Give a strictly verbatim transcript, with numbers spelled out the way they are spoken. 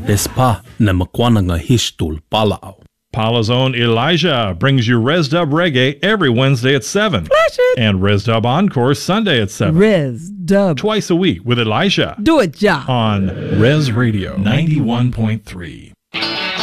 Despa na makwananga histul palao. Paula's own Elijah brings you ResDub Reggae every Wednesday at seven. Flash it. And ResDub Encore Sunday at seven. Res Dub. Twice a week with Elijah. Do it, ja. On Res Radio ninety-one point three.